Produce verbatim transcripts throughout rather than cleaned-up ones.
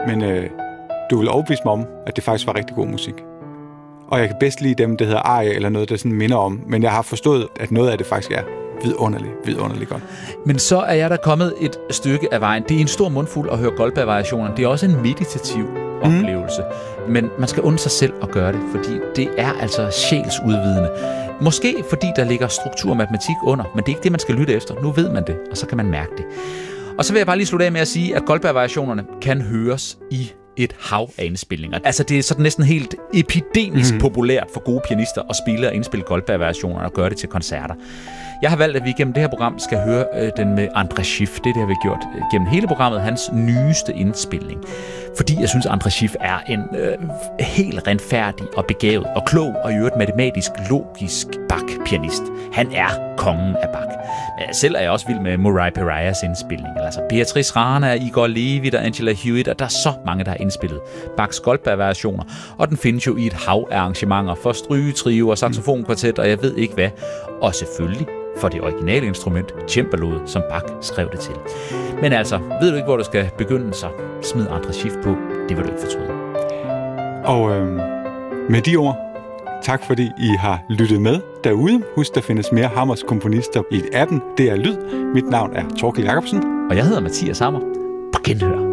men øh, du vil overbevise mig om, at det faktisk var rigtig god musik. Og jeg kan bedst lide dem, der hedder arie, eller noget, der sådan minder om, men jeg har forstået, at noget af det faktisk er vidunderligt, vidunderligt godt. Men så er jeg der kommet et stykke af vejen. Det er en stor mundfuld at høre Goldberg-variationerne. Det er også en meditativ oplevelse. Mm. Men man skal undre sig selv at gøre det, fordi det er altså sjælsudvidende. Måske fordi der ligger struktur og matematik under, men det er ikke det, man skal lytte efter. Nu ved man det, og så kan man mærke det. Og så vil jeg bare lige slutte af med at sige, at Goldberg-variationerne kan høres i et hav af indspilninger. Altså det er sådan næsten helt epidemisk mm. populært for gode pianister at spille og indspille Goldberg-variationer og gøre det til koncerter. Jeg har valgt, at vi gennem det her program skal høre øh, den med André Schiff. Det er det, har vi gjort øh, gennem hele programmet, hans nyeste indspilning. Fordi jeg synes, André Schiff er en øh, helt renfærdig og begavet og klog og i øvrigt matematisk, logisk Bach-pianist. Han er kongen af Bach. Selv er jeg også vild med Murray Pereyas indspilning. Altså Beatrice Rana, Igor Levit og Angela Hewitt, og der er så mange, der har indspillet Bachs Goldberg-variationer. Og den findes jo i et hav af arrangementer for strygetrio og saxofonkvartet, og jeg ved ikke hvad. Og selvfølgelig for det originale instrument, cembaloet, som Bach skrev det til. Men altså, ved du ikke, hvor du skal begynde, så smid André Schiff på. Det vil du ikke fortryde. Og øh, med de ord, tak fordi I har lyttet med derude. Husk, der findes mere Hammers komponister i appen. Det er Lyd. Mit navn er Torkild Jacobsen. Og jeg hedder Mathias Hammer. På genhør.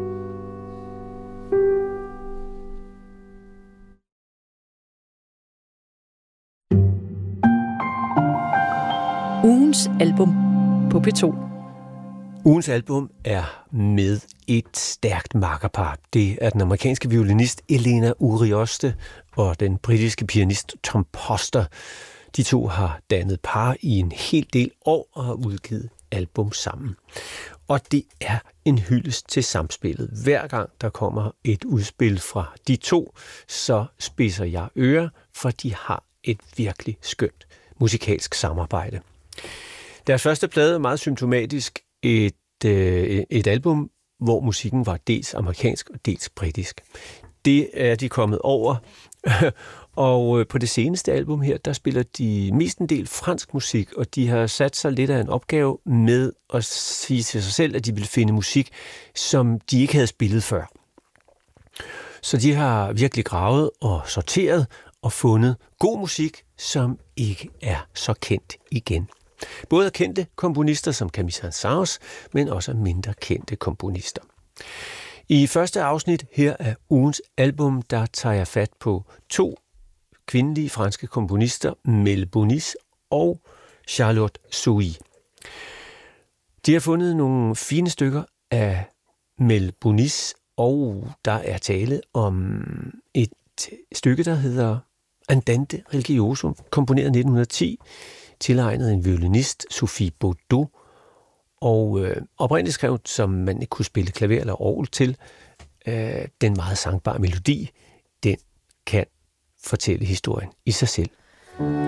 Ugens album på P to. Ugens album er med et stærkt makkerpar. Det er den amerikanske violinist Elena Urioste og den britiske pianist Tom Poster. De to har dannet par i en hel del år og har udgivet album sammen. Og det er en hyldest til samspillet. Hver gang der kommer et udspil fra de to, så spidser jeg ører, for de har et virkelig skønt musikalsk samarbejde. Deres første plade er meget symptomatisk et, øh, et album, hvor musikken var dels amerikansk og dels britisk. Det er de kommet over, og på det seneste album her, der spiller de mest en del fransk musik, og de har sat sig lidt af en opgave med at sige til sig selv, at de vil finde musik, som de ikke havde spillet før. Så de har virkelig gravet og sorteret og fundet god musik, som ikke er så kendt igen. Både kendte komponister som Camille Saint-Saëns, men også mindre kendte komponister. I første afsnit her af ugens album, der tager jeg fat på to kvindelige franske komponister, Mel Bonis og Charlotte Souy. De har fundet nogle fine stykker af Mel Bonis, og der er tale om et stykke, der hedder Andante Religioso, komponeret i nitten ti, tilegnet en violinist, Sophie Baudot, og øh, oprindeligt skrevet, som man ikke kunne spille klaver eller orgel til. Øh, den meget sangbare melodi, den kan fortælle historien i sig selv.